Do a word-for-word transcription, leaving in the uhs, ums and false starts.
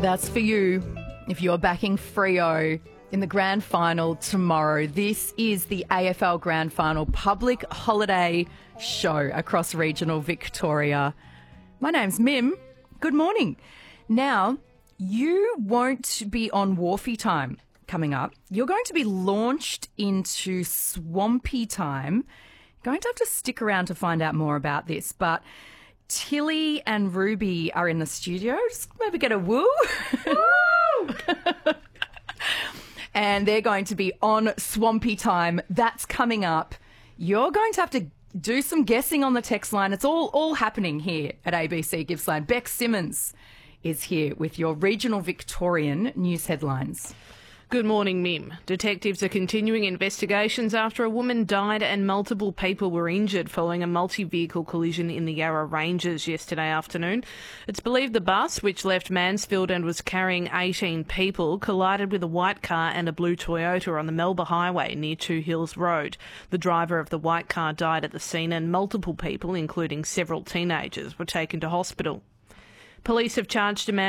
That's for you if you're backing Freo in the grand final tomorrow. This is the A F L Grand Final public holiday show across regional Victoria. My name's Mim. Good morning. Now, you won't be on Wharfie time coming up. You're going to be launched into Swampy time. You're going to have to stick around to find out more about this, but Tilly and Ruby are in the studio. Just maybe get a woo. Woo! And they're going to be on Swampy time. That's coming up. You're going to have to do some guessing on the text line. It's all, all happening here at A B C Gippsland. Beck Simmons is here with your regional Victorian news headlines. Good morning, Mim. Detectives are continuing investigations after a woman died and multiple people were injured following a multi-vehicle collision in the Yarra Ranges yesterday afternoon. It's believed the bus, which left Mansfield and was carrying eighteen people, collided with a white car and a blue Toyota on the Melba Highway near Two Hills Road. The driver of the white car died at the scene and multiple people, including several teenagers, were taken to hospital. Police have charged a man